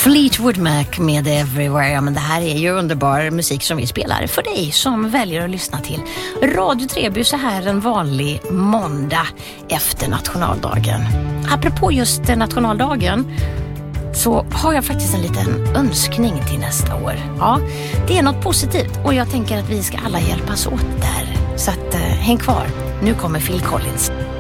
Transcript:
Fleetwood Mac med Everywhere. Ja, men det här är ju underbar musik som vi spelar för dig som väljer att lyssna till Radio Treby så här en vanlig måndag efter nationaldagen. Apropå just nationaldagen så har jag faktiskt en liten önskning till nästa år. Ja, det är något positivt och jag tänker att vi ska alla hjälpas åt där. Så att häng kvar, nu kommer Phil Collins.